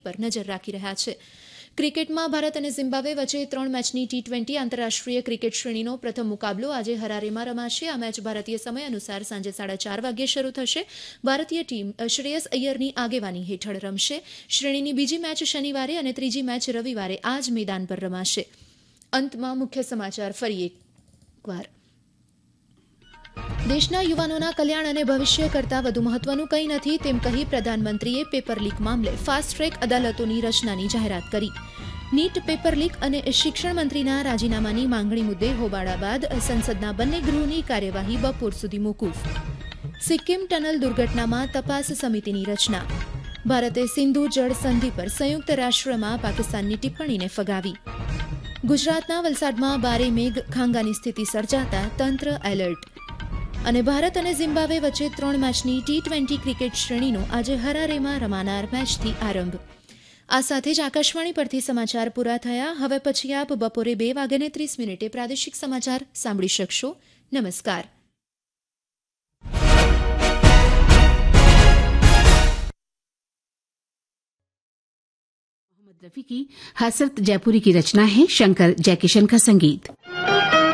પર નજર રાખી રહ્યા છે. ક્રિકેટમાં ભારત અને ઝિમ્બાબ્વે વચ્ચે 3 મેચની T20 આંતરરાષ્ટ્રીય ક્રિકેટ શ્રેણીનો પ્રથમ મુકાબલો આજે હરારેમાં રમાશે. આ મેચ ભારતીય સમય અનુસાર સાંજે 4:30 વાગ્યે શરૂ થશે. ભારતીય ટીમ શ્રેયસ અય્યરની આગેવાની હેઠળ રમશે. શ્રેણીની બીજી મેચ શનિવારે અને ત્રીજી મેચ રવિવારે આ જ મેદાન પર રમાશે. અંતમાં મુખ્ય સમાચાર ફરી એકવાર. દેશના યુવાનોના કલ્યાણ અને ભવિષ્ય કરતાં વધુ મહત્વનું કંઈ નથી તેમ કહી પ્રધાનમંત્રીએ પેપર લીક મામલે ફાસ્ટ ટ્રેક અદાલતોની રચનાની જાહેરાત કરી. નીટ પેપર લીક અને શિક્ષણ મંત્રીના રાજીનામાની માંગણી મુદ્દે હોબાળા બાદ સંસદના બંને ગૃહોની કાર્યવાહી બપોર સુધી મોકૂફ. સિક્કિમ ટનલ દુર્ઘટનામાં તપાસ સમિતિની રચના. ભારતે સિંધુ જળ સંધિ પર સંયુક્ત રાષ્ટ્રમાં પાકિસ્તાનની ટિપ્પણીને ફગાવી. ગુજરાતના વલસાડમાં ભારે મેઘ ખાંગાની સ્થિતિ સર્જાતા તંત્ર એલર્ટ. અને ભારત અને ઝિમ્બાબ્વે વચ્ચે 3 મેચની T20 ક્રિકેટ શ્રેણીનો આજે હરારેમાં રમાનાર મેચથી આરંભ. આ સાથે જ આકાશવાણી પરથી સમાચાર પૂરા થયા. હવે પછી આપ બપોરે 2:30 પ્રાદેશિક સમાચાર સાંભળી શકશો. નમસ્કાર. मोहम्मद रफी की हसरत जयपुरी की रचना है, शंकर जयकिशन का संगीत.